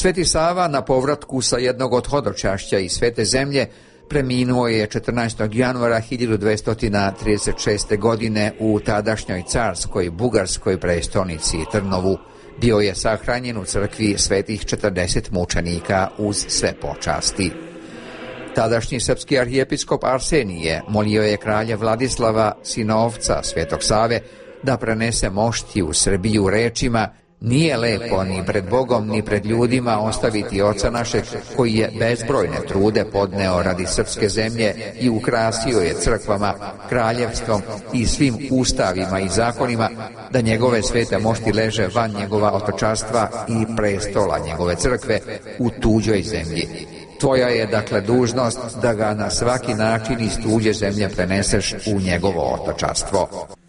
Sveti Sava na povratku sa jednog od hodočašća iz Svete zemlje preminuo je 14. januara 1236. godine u tadašnjoj carskoj bugarskoj prestonici Trnovu. Bio je sahranjen u crkvi svetih 40 mučenika uz sve počasti. Tadašnji srpski arhijepiskop Arsenije molio je kralja Vladislava, sinovca Svetog Save, da prenese mošti u Srbiju rečima: nije lepo ni pred Bogom ni pred ljudima ostaviti oca našeg, koji je bezbrojne trude podneo radi srpske zemlje i ukrasio je crkvama, kraljevstvom i svim ustavima i zakonima, da njegove svete mošti leže van njegova otočarstva i prestola njegove crkve u tuđoj zemlji. Tvoja je dakle dužnost da ga na svaki način iz tuđe zemlje preneseš u njegovo otočarstvo.